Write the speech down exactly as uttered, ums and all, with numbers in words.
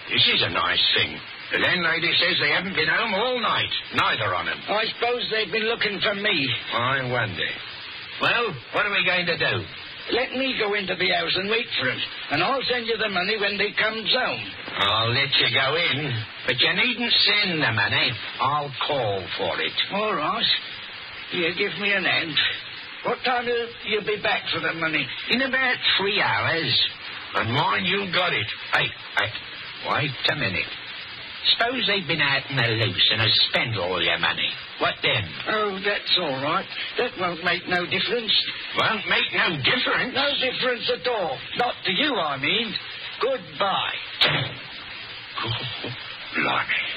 this is a nice thing. The landlady says they haven't been home all night, neither on them. I suppose they've been looking for me. I wonder. Well, what are we going to do? Let me go into the house and wait for them, and I'll send you the money when they comes home. I'll let you go in, but you needn't send the money. I'll call for it. All right. You give me an hand. What time will you be back for the money? In about three hours. And mind you got it. Hey, hey, wait a minute. Suppose they've been out in the loose and have spent all your money. What then? Oh, that's all right. That won't make no difference. Won't make no difference? No difference at all. Not to you, I mean. Goodbye. Oh, blimey.